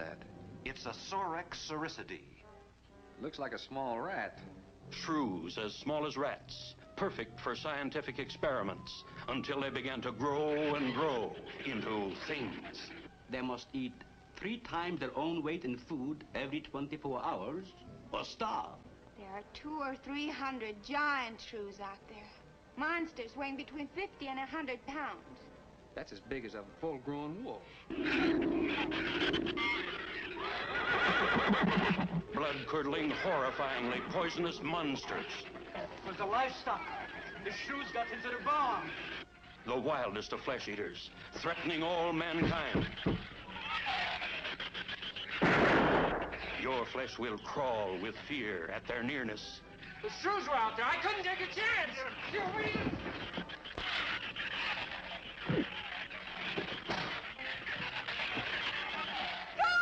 that? It's a Sorex cericidae. Looks like a small rat. Shrews as small as rats, perfect for scientific experiments, until they began to grow and grow into things. They must eat 3 times their own weight in food every 24 hours or starve. There are 200 or 300 giant shrews out there. Monsters weighing between 50 and 100 pounds. That's as big as a full-grown wolf. Blood-curdling, horrifyingly poisonous monsters. It was the livestock. The shrews got into the barn. The wildest of flesh eaters, threatening all mankind. Your flesh will crawl with fear at their nearness. The shrews were out there. I couldn't take a chance.